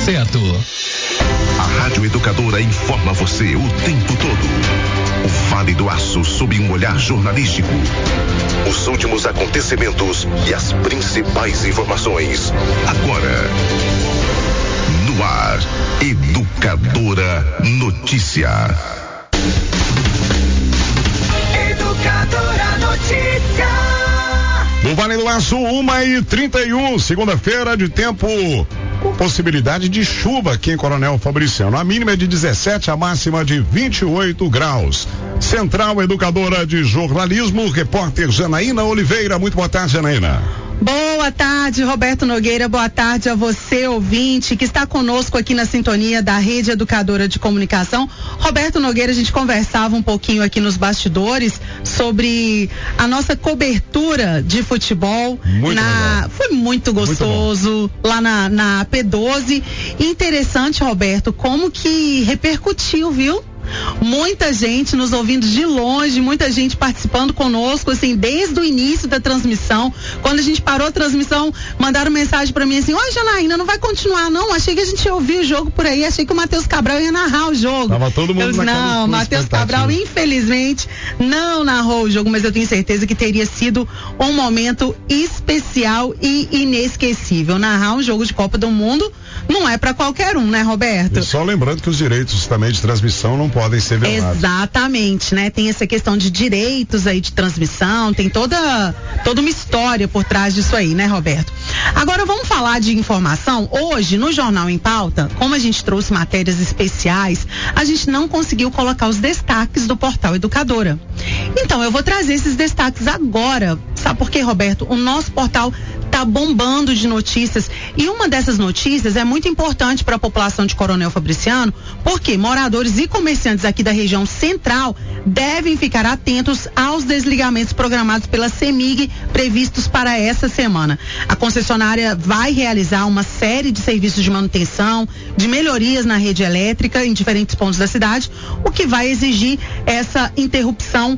certo. A Rádio Educadora informa você o tempo todo. O Vale do Aço sob um olhar jornalístico. Os últimos acontecimentos e as principais informações. Agora, no ar, Educadora Notícia. Educadora Notícia. No Vale do Aço, 1h31, segunda-feira de tempo com possibilidade de chuva aqui em Coronel Fabriciano. A mínima é de 17, a máxima de 28 graus. Central Educadora de Jornalismo, repórter Janaína Oliveira. Muito boa tarde, Janaína. Boa tarde, Roberto Nogueira. Boa tarde a você, ouvinte, que está conosco aqui na sintonia da Rede Educadora de Comunicação. Roberto Nogueira, a gente conversava um pouquinho aqui nos bastidores sobre a nossa cobertura de futebol. Foi muito gostoso lá na P12. Interessante, Roberto, como que repercutiu, viu? Muita gente nos ouvindo de longe, muita gente participando conosco, assim, desde o início da transmissão. Quando a gente parou a transmissão, mandaram mensagem pra mim assim: oi, Janaína, não vai continuar não? Achei que a gente ia ouvir o jogo por aí, achei que o Matheus Cabral ia narrar o jogo. Tava todo mundo Não, Matheus Cabral infelizmente não narrou o jogo, mas eu tenho certeza que teria sido um momento especial e inesquecível. Narrar um jogo de Copa do Mundo não é pra qualquer um, né, Roberto? E só lembrando que os direitos também de transmissão não podem ser violados. Exatamente, né? Tem essa questão de direitos aí de transmissão, tem toda uma história por trás disso aí, né, Roberto? Agora vamos falar de informação. Hoje, no Jornal em Pauta, como a gente trouxe matérias especiais, a gente não conseguiu colocar os destaques do portal Educadora. Então, eu vou trazer esses destaques agora. Sabe por quê, Roberto? O nosso portal tá bombando de notícias, e uma dessas notícias é muito importante para a população de Coronel Fabriciano, porque moradores e comerciantes aqui da região central devem ficar atentos aos desligamentos programados pela CEMIG previstos para essa semana. A concessionária vai realizar uma série de serviços de manutenção, de melhorias na rede elétrica em diferentes pontos da cidade, o que vai exigir essa interrupção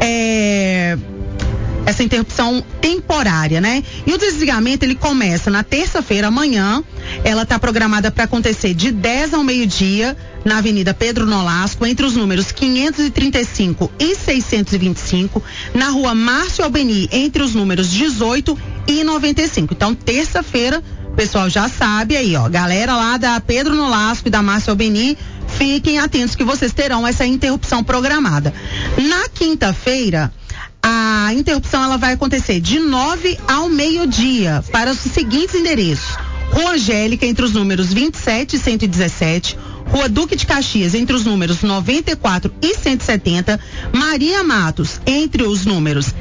temporária, né? E o desligamento, ele começa na terça-feira, amanhã. Ela está programada para acontecer de 10 ao meio-dia na Avenida Pedro Nolasco, entre os números 535 e 625, na Rua Márcio Albeni, entre os números 18 e 95. Então, terça-feira, o pessoal já sabe aí, ó, galera lá da Pedro Nolasco e da Márcio Albeni, fiquem atentos que vocês terão essa interrupção programada. Na quinta-feira, a interrupção ela vai acontecer de 9 ao meio-dia para os seguintes endereços: Rua Angélica, entre os números 27 e 117, Rua Duque de Caxias, entre os números 94 e 170, Maria Matos, entre os números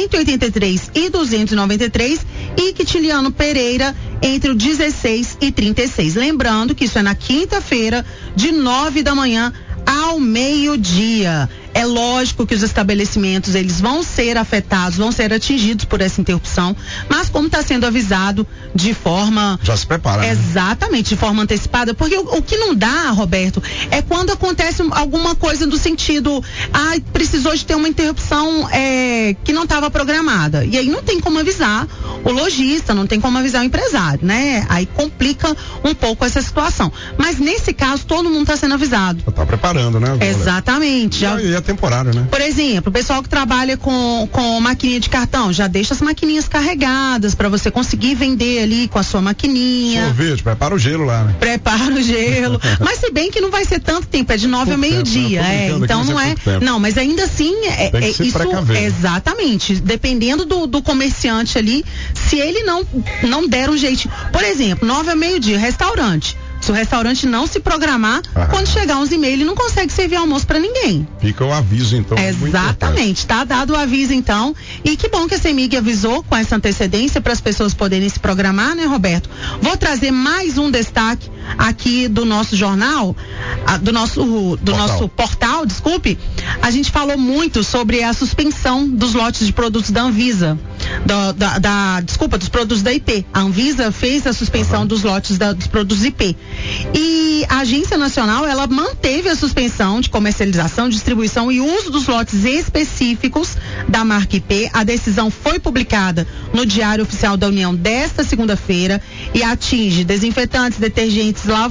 183 e 293, e Quitiliano Pereira, entre o 16 e 36. Lembrando que isso é na quinta-feira, de 9 da manhã ao meio-dia. É lógico que os estabelecimentos, eles vão ser afetados, vão ser atingidos por essa interrupção, mas como está sendo avisado de forma... Já se prepara, né? Exatamente, de forma antecipada, porque o que não dá, Roberto, é quando acontece alguma coisa do sentido, precisou de ter uma interrupção que não estava programada, e aí não tem como avisar o lojista, não tem como avisar o empresário, né? Aí complica um pouco essa situação, mas nesse caso todo mundo está sendo avisado. Já tá preparando, né? Exatamente. E é temporário, né? Por exemplo, o pessoal que trabalha com maquininha de cartão, já deixa as maquininhas carregadas para você conseguir vender ali com a sua maquininha. Sorvete, prepara o gelo lá, né? Prepara o gelo. Mas se bem que não vai ser tanto tempo, é de 9 ao meio-dia. Então não é. Não, mas ainda assim tem que se isso. Precaver. Exatamente. Dependendo do comerciante ali, se ele não der um jeito. Por exemplo, 9 ao meio-dia, restaurante. Se o restaurante não se programar, quando chegar 11h30, ele não consegue servir almoço para ninguém. Fica o aviso, então. Exatamente, tá dado o aviso, então. E que bom que a CEMIG avisou com essa antecedência para as pessoas poderem se programar, né, Roberto? Vou trazer mais um destaque aqui do nosso jornal, do nosso portal, desculpe. A gente falou muito sobre a suspensão dos lotes de produtos da Anvisa. Dos produtos da IP. A Anvisa fez a suspensão dos lotes dos produtos IP. E a Agência Nacional, ela manteve a suspensão de comercialização, distribuição e uso dos lotes específicos da marca IP. A decisão foi publicada no Diário Oficial da União desta segunda-feira e atinge desinfetantes, detergentes,